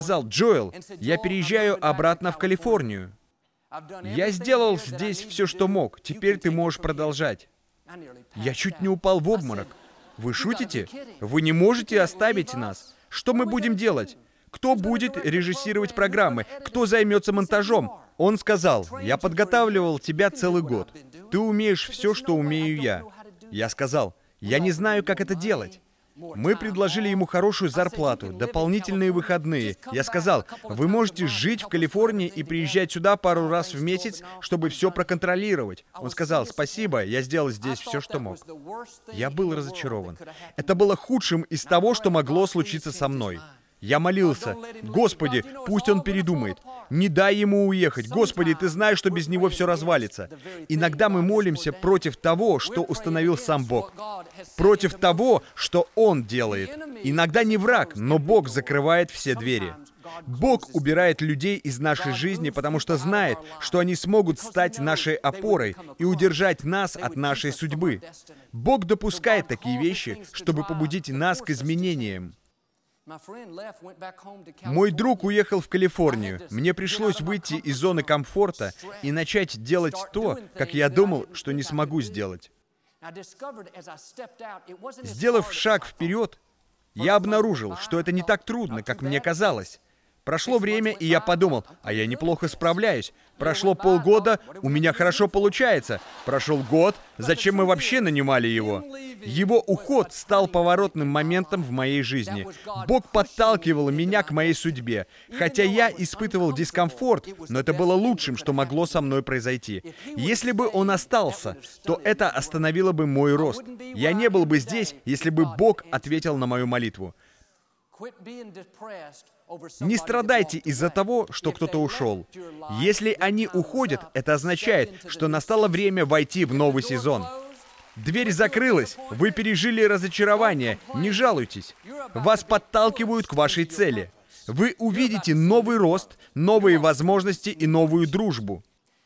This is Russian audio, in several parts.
сказал: «Джоэл, я переезжаю обратно в Калифорнию. Я сделал здесь все, что мог. Теперь ты можешь продолжать». Я чуть не упал в обморок. «Вы шутите? Вы не можете оставить нас? Что мы будем делать? Кто будет режиссировать программы? Кто займется монтажом?» Он сказал: «Я подготавливал тебя целый год. Ты умеешь все, что умею я». Я сказал: «Я не знаю, как это делать». Мы предложили ему хорошую зарплату, дополнительные выходные. Я сказал: «Вы можете жить в Калифорнии и приезжать сюда пару раз в месяц, чтобы все проконтролировать». Он сказал: «Спасибо, я сделал здесь все, что мог». Я был разочарован. Это было худшим из того, что могло случиться со мной. Я молился: «Господи, пусть он передумает. Не дай ему уехать. Господи, ты знаешь, что без него все развалится». Иногда мы молимся против того, что установил сам Бог. Против того, что Он делает. Иногда не враг, но Бог закрывает все двери. Бог убирает людей из нашей жизни, потому что знает, что они смогут стать нашей опорой и удержать нас от нашей судьбы. Бог допускает такие вещи, чтобы побудить нас к изменениям. Мой друг уехал в Калифорнию. Мне пришлось выйти из зоны комфорта и начать делать то, как я думал, что не смогу сделать. Сделав шаг вперед, я обнаружил, что это не так трудно, как мне казалось. Прошло время, и я подумал: а я неплохо справляюсь. Прошло полгода, у меня хорошо получается. Прошел год, зачем мы вообще нанимали его? Его уход стал поворотным моментом в моей жизни. Бог подталкивал меня к моей судьбе. Хотя я испытывал дискомфорт, но это было лучшим, что могло со мной произойти. Если бы он остался, то это остановило бы мой рост. Я не был бы здесь, если бы Бог ответил на мою молитву. Не страдайте из-за того, что кто-то ушел. Если они уходят, это означает, что настало время войти в новый сезон. Дверь закрылась, вы пережили разочарование, не жалуйтесь. Вас подталкивают к вашей цели. Вы увидите новый рост, новые возможности и новую дружбу.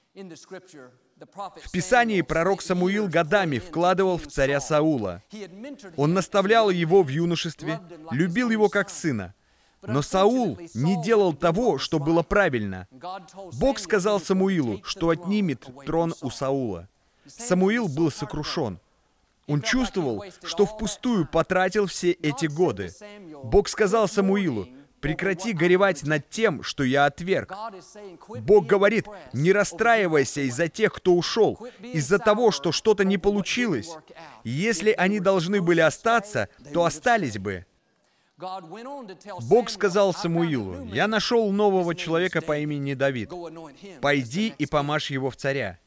В Писании пророк Самуил годами вкладывал в царя Саула. Он наставлял его в юношестве, любил его как сына. Но Саул не делал того, что было правильно. Бог сказал Самуилу, что отнимет трон у Саула. Самуил был сокрушен. Он чувствовал, что впустую потратил все эти годы. Бог сказал Самуилу: «Прекрати горевать над тем, что я отверг». Бог говорит: не расстраивайся из-за тех, кто ушел, из-за того, что что-то не получилось. Если они должны были остаться, то остались бы. Бог сказал Самуилу: «Я нашел нового человека по имени Давид. Пойди и помажь его в царя».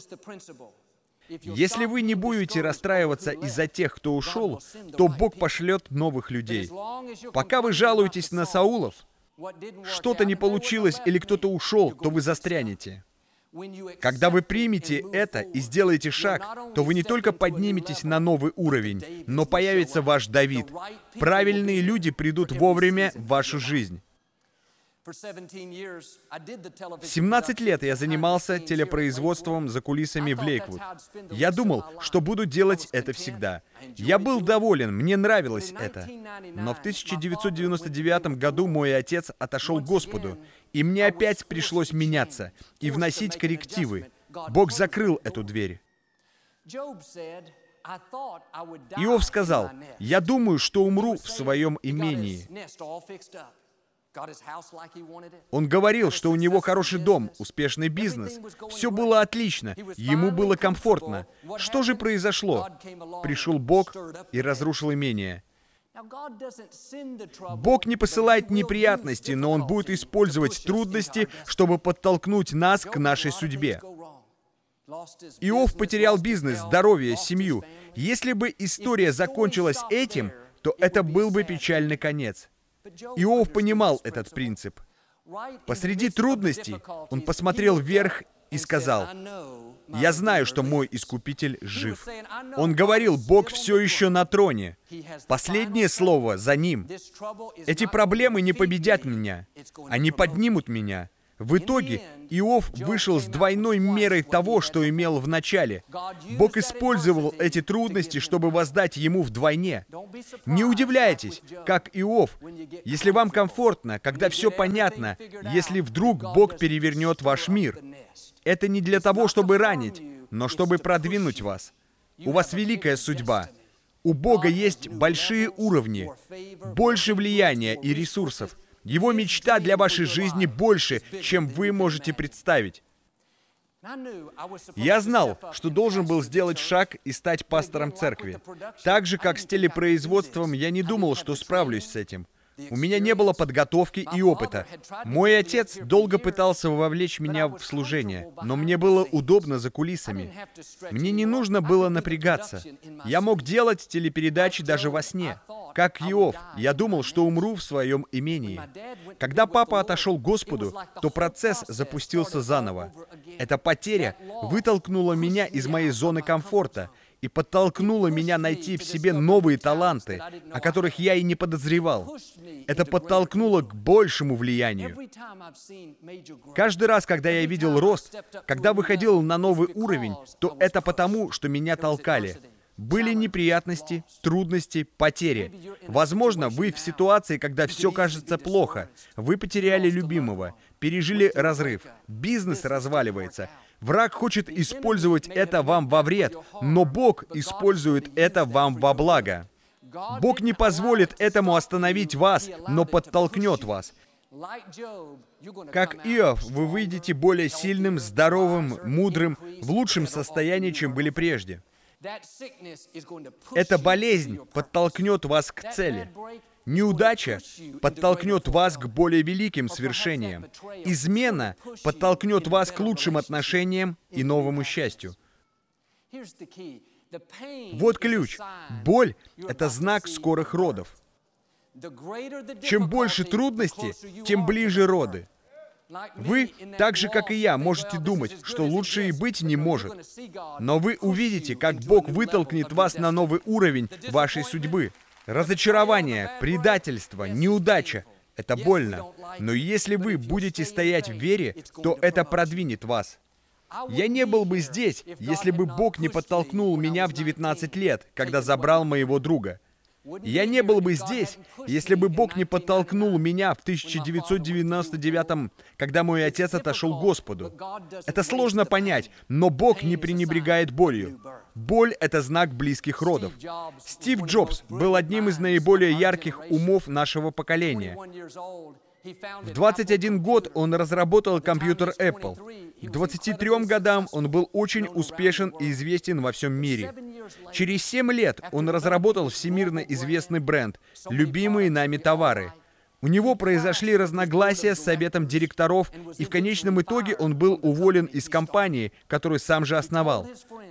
Если вы не будете расстраиваться из-за тех, кто ушел, то Бог пошлет новых людей. Пока вы жалуетесь на Саулов, что-то не получилось или кто-то ушел, то вы застрянете. Когда вы примете это и сделаете шаг, то вы не только подниметесь на новый уровень, но появится ваш Давид. Правильные люди придут вовремя в вашу жизнь. 17 лет я занимался телепроизводством за кулисами в Лейквуд. Я думал, что буду делать это всегда. Я был доволен, мне нравилось это. Но в 1999 году мой отец отошел к Господу, и мне опять пришлось меняться и вносить коррективы. Бог закрыл эту дверь. Иов сказал: «Я думаю, что умру в своем имении». Он говорил, что у него хороший дом, успешный бизнес. Все было отлично, ему было комфортно. Что же произошло? Пришел Бог и разрушил имение. Бог не посылает неприятности, но Он будет использовать трудности, чтобы подтолкнуть нас к нашей судьбе. Иов потерял бизнес, здоровье, семью. Если бы история закончилась этим, то это был бы печальный конец. Иов понимал этот принцип. Посреди трудностей он посмотрел вверх и сказал: «Я знаю, что мой Искупитель жив». Он говорил: Бог все еще на троне. Последнее слово за Ним. Эти проблемы не победят меня. Они поднимут меня. В итоге Иов вышел с двойной мерой того, что имел в начале. Бог использовал эти трудности, чтобы воздать ему вдвойне. Не удивляйтесь, как Иов, если вам комфортно, когда все понятно, если вдруг Бог перевернет ваш мир. Это не для того, чтобы ранить, но чтобы продвинуть вас. У вас великая судьба. У Бога есть большие уровни, больше влияния и ресурсов. Его мечта для вашей жизни больше, чем вы можете представить. Я знал, что должен был сделать шаг и стать пастором церкви. Так же, как с телепроизводством, я не думал, что справлюсь с этим. У меня не было подготовки и опыта. Мой отец долго пытался вовлечь меня в служение, но мне было удобно за кулисами. Мне не нужно было напрягаться. Я мог делать телепередачи даже во сне. Как Иов, я думал, что умру в своем имении. Когда папа отошел к Господу, то процесс запустился заново. Эта потеря вытолкнула меня из моей зоны комфорта и подтолкнула меня найти в себе новые таланты, о которых я и не подозревал. Это подтолкнуло к большему влиянию. Каждый раз, когда я видел рост, когда выходил на новый уровень, то это потому, что меня толкали. Были неприятности, трудности, потери. Возможно, вы в ситуации, когда все кажется плохо. Вы потеряли любимого, пережили разрыв, бизнес разваливается. Враг хочет использовать это вам во вред, но Бог использует это вам во благо. Бог не позволит этому остановить вас, но подтолкнет вас. Как Иов, вы выйдете более сильным, здоровым, мудрым, в лучшем состоянии, чем были прежде. Эта болезнь подтолкнет вас к цели. Неудача подтолкнет вас к более великим свершениям. Измена подтолкнет вас к лучшим отношениям и новому счастью. Вот ключ. Боль — это знак скорых родов. Чем больше трудностей, тем ближе роды. Вы, так же, как и я, можете думать, что лучше и быть не может. Но вы увидите, как Бог вытолкнет вас на новый уровень вашей судьбы. Разочарование, предательство, неудача — это больно. Но если вы будете стоять в вере, то это продвинет вас. Я не был бы здесь, если бы Бог не подтолкнул меня в 19 лет, когда забрал моего друга. Я не был бы здесь, если бы Бог не подтолкнул меня в 1999, когда мой отец отошел к Господу. Это сложно понять, но Бог не пренебрегает болью. Боль — это знак близких родов. Стив Джобс был одним из наиболее ярких умов нашего поколения. В 21 год он разработал компьютер Apple. К 23 годам он был очень успешен и известен во всем мире. Через 7 лет он разработал всемирно известный бренд, любимые нами товары. У него произошли разногласия с советом директоров, и в конечном итоге он был уволен из компании, которую сам же основал.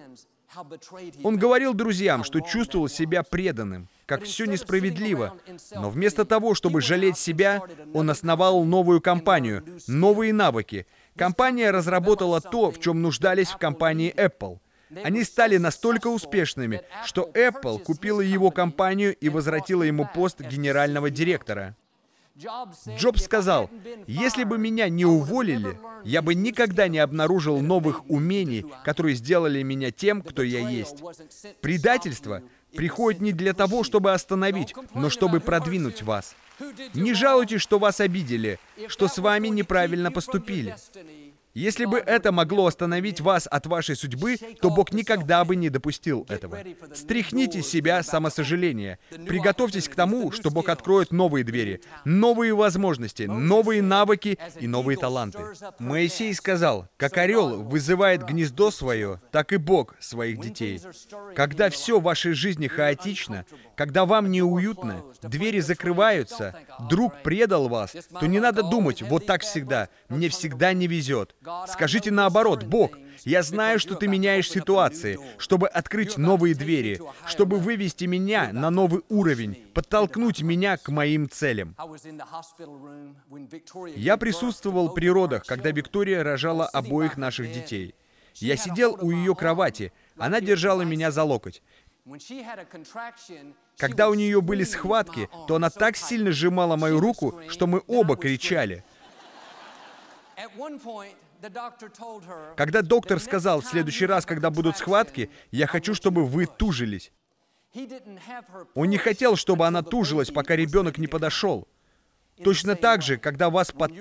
Он говорил друзьям, что чувствовал себя преданным, как все несправедливо. Но вместо того, чтобы жалеть себя, он основал новую компанию, новые навыки. Компания разработала то, в чем нуждались в компании Apple. Они стали настолько успешными, что Apple купила его компанию и возвратила ему пост генерального директора. Джобс сказал: «Если бы меня не уволили, я бы никогда не обнаружил новых умений, которые сделали меня тем, кто я есть». Предательство приходит не для того, чтобы остановить, но чтобы продвинуть вас. Не жалуйте, что вас обидели, что с вами неправильно поступили. Если бы это могло остановить вас от вашей судьбы, то Бог никогда бы не допустил этого. Стряхните с себя самосожаление. Приготовьтесь к тому, что Бог откроет новые двери, новые возможности, новые навыки и новые таланты. Моисей сказал: «Как орел вызывает гнездо свое, так и Бог своих детей». Когда все в вашей жизни хаотично, когда вам неуютно, двери закрываются, друг предал вас, то не надо думать: «Вот так всегда, мне всегда не везет». Скажите наоборот: «Бог, я знаю, что Ты меняешь ситуации, чтобы открыть новые двери, чтобы вывести меня на новый уровень, подтолкнуть меня к моим целям». Я присутствовал при родах, когда Виктория рожала обоих наших детей. Я сидел у ее кровати, она держала меня за локоть. Когда у нее были схватки, то она так сильно сжимала мою руку, что мы оба кричали. Когда доктор сказал, в следующий раз, когда будут схватки, я хочу, чтобы вы тужились. Он не хотел, чтобы она тужилась, пока ребенок не подошел. Точно так же, когда вас